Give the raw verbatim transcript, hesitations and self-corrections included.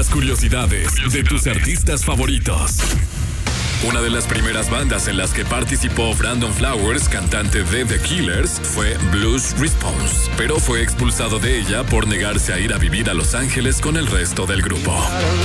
Las curiosidades de tus artistas favoritos. Una de las primeras bandas en las que participó Brandon Flowers, cantante de The Killers, fue Blues Response, pero fue expulsado de ella por negarse a ir a vivir a Los Ángeles con el resto del grupo.